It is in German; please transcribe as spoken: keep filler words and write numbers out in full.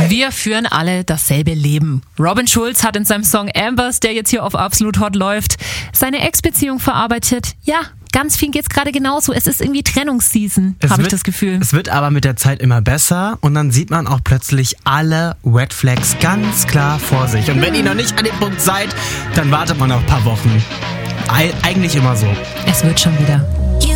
Wir führen alle dasselbe Leben. Robin Schulz hat in seinem Song Ambers, der jetzt hier auf Absolut Hot läuft, seine Ex-Beziehung verarbeitet. Ja, ganz vielen geht's gerade genauso. Es ist irgendwie Trennungsseason, habe ich das Gefühl. Es wird aber mit der Zeit immer besser und dann sieht man auch plötzlich alle Red Flags ganz klar vor sich. Und wenn ihr noch nicht an dem Punkt seid, dann wartet man noch ein paar Wochen. Eig- eigentlich immer so. Es wird schon wieder.